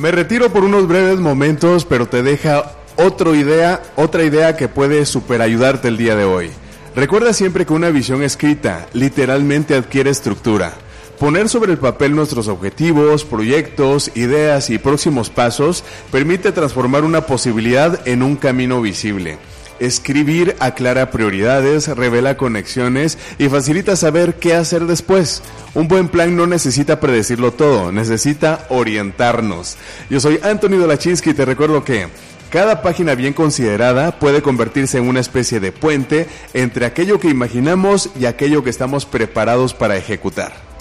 Me retiro por unos breves momentos, pero te deja otra idea que puede superayudarte el día de hoy. Recuerda siempre que una visión escrita literalmente adquiere estructura. Poner sobre el papel nuestros objetivos, proyectos, ideas y próximos pasos permite transformar una posibilidad en un camino visible. Escribir aclara prioridades, revela conexiones y facilita saber qué hacer después. Un buen plan no necesita predecirlo todo, necesita orientarnos. Yo soy Anthony Dolachinsky y te recuerdo que cada página bien considerada puede convertirse en una especie de puente entre aquello que imaginamos y aquello que estamos preparados para ejecutar.